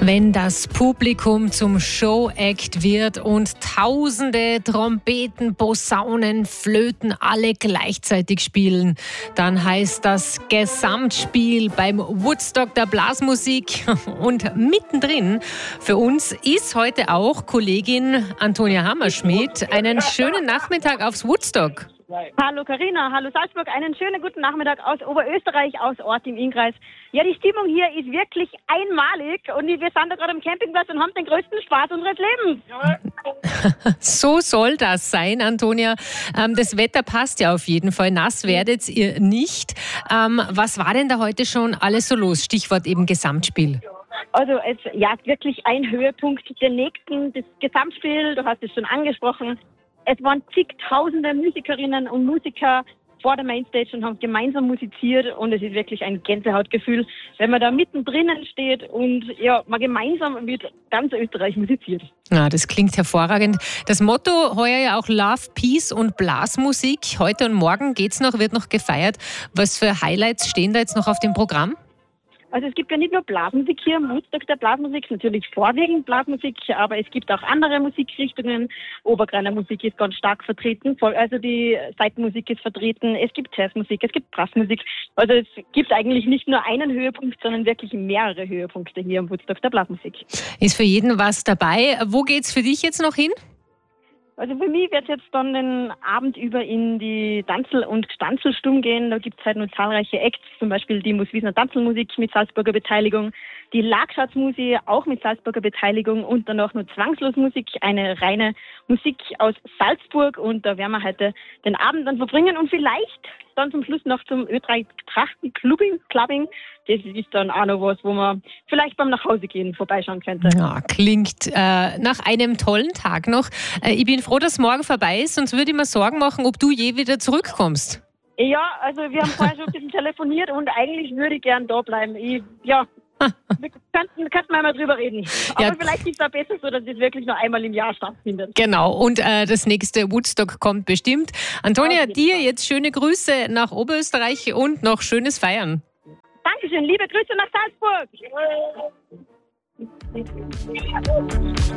Wenn das Publikum zum Show-Act wird und tausende Trompeten, Posaunen, Flöten alle gleichzeitig spielen, dann heißt das Gesamtspiel beim Woodstock der Blasmusik. Und mittendrin für uns ist heute auch Kollegin Antonia Hammerschmidt. Einen schönen Nachmittag aufs Woodstock. Hallo Carina, hallo Salzburg, einen schönen guten Nachmittag aus Oberösterreich, aus Ort im Innkreis. Ja, die Stimmung hier ist wirklich einmalig und wir sind da gerade am Campingplatz und haben den größten Spaß unseres Lebens. So soll das sein, Antonia. Das Wetter passt ja auf jeden Fall. Nass werdet ihr nicht. Was war denn da heute schon alles so los? Stichwort eben Gesamtspiel. Also es jagt wirklich ein Höhepunkt den nächsten, das Gesamtspiel, du hast es schon angesprochen. Es waren zigtausende Musikerinnen und Musiker vor der Mainstage und haben gemeinsam musiziert und es ist wirklich ein Gänsehautgefühl, wenn man da mittendrin steht und ja, man gemeinsam mit ganz Österreich musiziert. Ja, das klingt hervorragend. Das Motto heuer ja auch Love, Peace und Blasmusik. Heute und morgen wird noch gefeiert. Was für Highlights stehen da jetzt noch auf dem Programm? Also es gibt ja nicht nur Blasmusik hier am Woodstock der Blasmusik, natürlich vorwiegend Blasmusik, aber es gibt auch andere Musikrichtungen. Obergreiner Musik ist ganz stark vertreten, also die Seitenmusik ist vertreten, es gibt Jazzmusik, es gibt Brassmusik. Also es gibt eigentlich nicht nur einen Höhepunkt, sondern wirklich mehrere Höhepunkte hier am Woodstock der Blasmusik. Ist für jeden was dabei. Wo geht's für dich jetzt noch hin? Also für mich wird es jetzt dann den Abend über in die Tanzel- und Stanzelstumm gehen. Da gibt es halt noch zahlreiche Acts, zum Beispiel die Muswiesner Tanzelmusik mit Salzburger Beteiligung, die Lagschatz-Musik auch mit Salzburger Beteiligung und dann auch noch Zwanglos-Musik, eine reine Musik aus Salzburg. Und da werden wir heute den Abend dann verbringen und vielleicht dann zum Schluss noch zum Ö3 Trachten-Clubbing. Das ist dann auch noch was, wo man vielleicht beim Nachhausegehen vorbeischauen könnte. Ja, klingt nach einem tollen Tag noch. Ich bin froh, dass morgen vorbei ist, sonst würde ich mir Sorgen machen, ob du je wieder zurückkommst. Ja, also wir haben vorher schon ein bisschen telefoniert und eigentlich würde ich gern da bleiben. Wir könnten mal drüber reden. Aber ja, vielleicht ist es auch besser so, dass es wirklich nur einmal im Jahr stattfindet. Genau, und das nächste Woodstock kommt bestimmt. Antonia, dir jetzt schöne Grüße nach Oberösterreich und noch schönes Feiern. Dankeschön, liebe Grüße nach Salzburg.